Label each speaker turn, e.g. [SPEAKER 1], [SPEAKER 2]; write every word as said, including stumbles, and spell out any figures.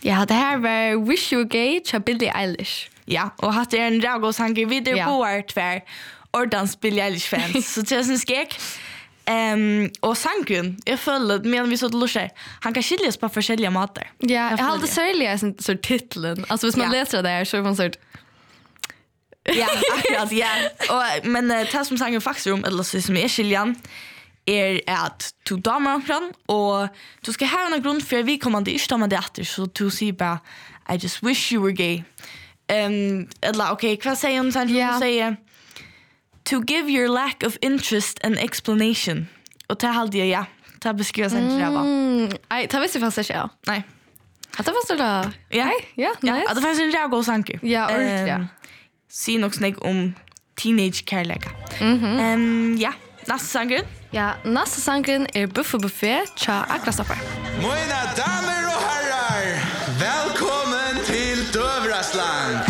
[SPEAKER 1] Ja, det här var Wish You Were Gay till Billie Eilish.
[SPEAKER 2] Ja, och hade en Rago sanger vidare ja. på är tvär ordans Billie Eilish fans. Så det syns skäck. Ehm och sangen, jag följde medan vi så att Lucia. Han kan skiljas på olika matar.
[SPEAKER 1] Ja, jag hade särskilt en så titeln. Alltså hvis man ja. läser det där så är man sort.
[SPEAKER 2] Ja, akkurat, ja. Och men det som sangen faktiskt om eller så som är skiljan är att du damer fram och du ska ha en grund för vi kommer det inte med det så du säger bara I just wish you were gay. Um, eller okej, vad säger hon sen? Hon säger to give your lack of interest an explanation. Och det hade jag, ja. Det beskriver sen till det var.
[SPEAKER 1] Nej, det visste jag faktiskt inte.
[SPEAKER 2] Nej.
[SPEAKER 1] Att det var så där.
[SPEAKER 2] Ja,
[SPEAKER 1] ja,
[SPEAKER 2] ja. Att det fanns en jävla sanke.
[SPEAKER 1] Ja, ordentligt, ja.
[SPEAKER 2] Se nog snägg om teenage kärleka.
[SPEAKER 1] Mhm.
[SPEAKER 2] Um, ja, nästa sangen.
[SPEAKER 1] Ja, nästa sangen är Buffé Buffé tja Aklastoppar.
[SPEAKER 3] Mina damer och herrar, välkommen till Dövrasland.